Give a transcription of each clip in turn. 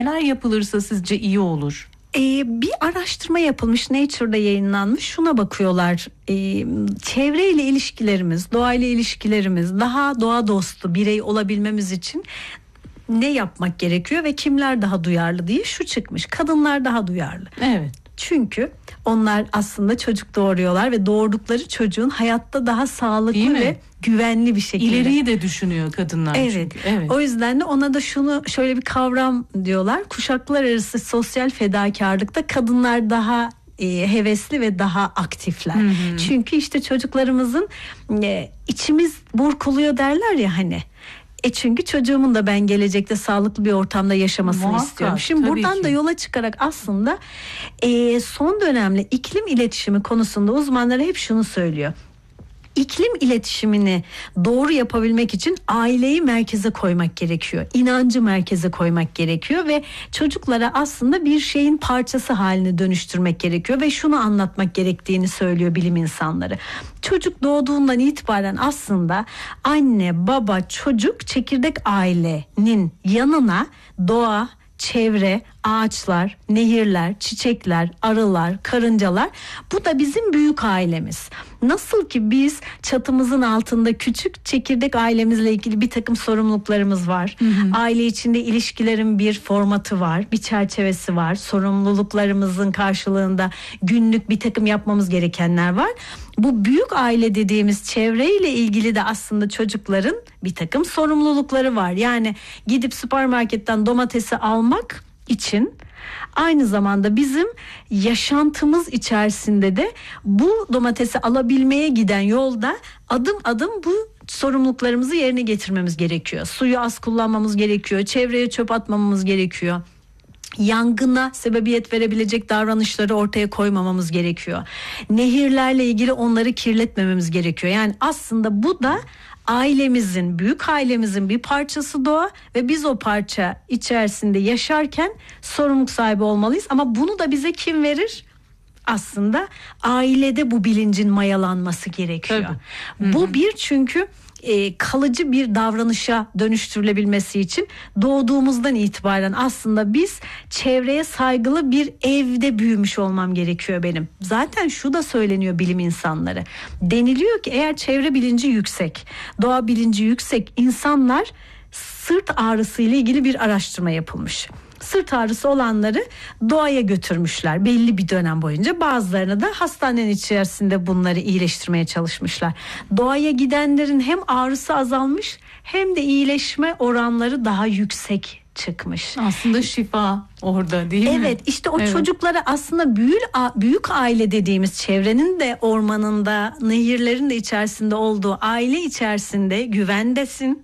Neler yapılırsa sizce iyi olur? Bir araştırma yapılmış, Nature'da yayınlanmış. Şuna bakıyorlar, çevreyle ilişkilerimiz, doğayla ilişkilerimiz, daha doğa dostu birey olabilmemiz için ne yapmak gerekiyor ve kimler daha duyarlı diye şu çıkmış: kadınlar daha duyarlı. Evet. Çünkü onlar aslında çocuk doğuruyorlar ve doğurdukları çocuğun hayatta daha sağlıklı ve güvenli bir şekilde. İleriyi de düşünüyor kadınlar. Evet. Çünkü. Evet. O yüzden de ona da şöyle bir kavram diyorlar: kuşaklar arası sosyal fedakarlıkta kadınlar daha hevesli ve daha aktifler. Çünkü işte çocuklarımızın içimiz burkuluyor derler ya hani. Çünkü çocuğumun da ben gelecekte sağlıklı bir ortamda yaşamasını Muhakkak, istiyorum. Şimdi buradan ki da yola çıkarak aslında son dönemde iklim iletişimi konusunda uzmanlar hep şunu söylüyor: İklim iletişimini doğru yapabilmek için aileyi merkeze koymak gerekiyor. İnancı merkeze koymak gerekiyor ve çocuklara aslında bir şeyin parçası haline dönüştürmek gerekiyor ve şunu anlatmak gerektiğini söylüyor bilim insanları. Çocuk doğduğundan itibaren aslında anne, baba, çocuk çekirdek ailenin yanına doğa, çevre, ağaçlar, nehirler, çiçekler, arılar, karıncalar, bu da bizim büyük ailemiz. Nasıl ki biz çatımızın altında küçük çekirdek ailemizle ilgili bir takım sorumluluklarımız var. Aile içinde ilişkilerin bir formatı var, bir çerçevesi var. Sorumluluklarımızın karşılığında günlük bir takım yapmamız gerekenler var. Bu büyük aile dediğimiz çevreyle ilgili de aslında çocukların bir takım sorumlulukları var. Yani gidip süpermarketten domatesi almak için aynı zamanda bizim yaşantımız içerisinde de bu domatesi alabilmeye giden yolda adım adım bu sorumluluklarımızı yerine getirmemiz gerekiyor. Suyu az kullanmamız gerekiyor, çevreye çöp atmamamız gerekiyor. Yangına sebebiyet verebilecek davranışları ortaya koymamamız gerekiyor. Nehirlerle ilgili onları kirletmememiz gerekiyor. Yani aslında bu da ailemizin, büyük ailemizin bir parçası doğa ve biz o parça içerisinde yaşarken sorumluluk sahibi olmalıyız. Ama bunu da bize kim verir? Aslında ailede bu bilincin mayalanması gerekiyor. Bu bir, çünkü kalıcı bir davranışa dönüştürülebilmesi için doğduğumuzdan itibaren aslında biz çevreye saygılı bir evde büyümüş olmam gerekiyor benim. Zaten şu da söyleniyor bilim insanları. Deniliyor ki eğer çevre bilinci yüksek, doğa bilinci yüksek insanlar, sırt ağrısı ile ilgili bir araştırma yapılmış. Sırt ağrısı olanları doğaya götürmüşler belli bir dönem boyunca. Bazılarına da hastanenin içerisinde bunları iyileştirmeye çalışmışlar. Doğaya gidenlerin hem ağrısı azalmış hem de iyileşme oranları daha yüksek çıkmış. Aslında şifa orada değil mi? Evet, işte o çocuklara aslında büyük aile dediğimiz çevrenin de, ormanında, nehirlerin de içerisinde olduğu aile içerisinde güvendesin.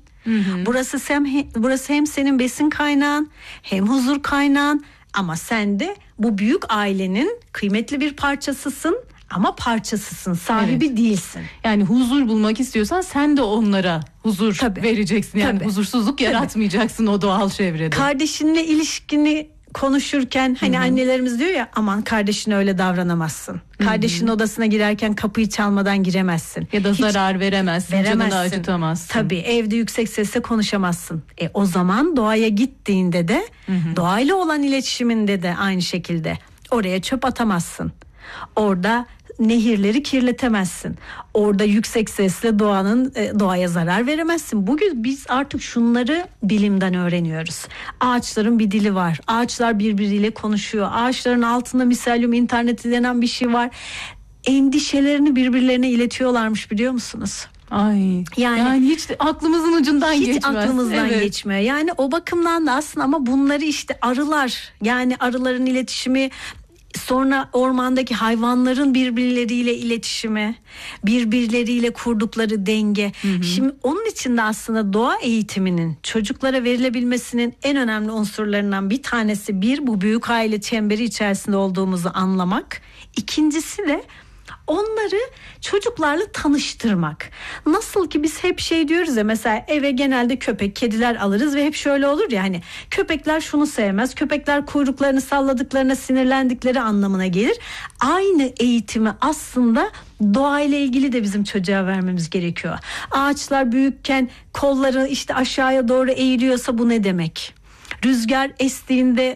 Burası hem senin besin kaynağın hem huzur kaynağın, ama sen de bu büyük ailenin kıymetli bir parçasısın ama parçasısın, sahibi değilsin. Yani huzur bulmak istiyorsan sen de onlara huzur vereceksin. Yani huzursuzluk yaratmayacaksın o doğal çevrede. Kardeşinle ilişkini konuşurken hani annelerimiz diyor ya, aman kardeşine öyle davranamazsın. Kardeşinin odasına girerken kapıyı çalmadan giremezsin. Ya da zarar veremezsin, canını acıtamazsın. Tabii, evde yüksek sesle konuşamazsın. O zaman doğaya gittiğinde de doğayla olan iletişiminde de aynı şekilde oraya çöp atamazsın. Orada nehirleri kirletemezsin. Orada yüksek sesle doğaya zarar veremezsin. Bugün biz artık şunları bilimden öğreniyoruz. Ağaçların bir dili var. Ağaçlar birbiriyle konuşuyor. Ağaçların altında miselyum interneti denen bir şey var. Endişelerini birbirlerine iletiyorlarmış, biliyor musunuz? Ay, yani hiç aklımızın ucundan geçmez. Hiç aklımızdan geçmiyor. Yani o bakımdan da aslında, ama bunları işte arılar, yani arıların iletişimi, sonra ormandaki hayvanların birbirleriyle iletişimi, birbirleriyle kurdukları denge. Şimdi onun için de aslında doğa eğitiminin çocuklara verilebilmesinin en önemli unsurlarından bir tanesi, bu büyük aile çemberi içerisinde olduğumuzu anlamak. İkincisi de onları çocuklarla tanıştırmak. Nasıl ki biz hep diyoruz ya, mesela eve genelde köpek, kediler alırız ve hep şöyle olur ya, hani köpekler şunu sevmez, köpekler kuyruklarını salladıklarına sinirlendikleri anlamına gelir. Aynı eğitimi aslında doğayla ilgili de bizim çocuğa vermemiz gerekiyor. Ağaçlar büyükken kolları işte aşağıya doğru eğiliyorsa bu ne demek? Rüzgar estiğinde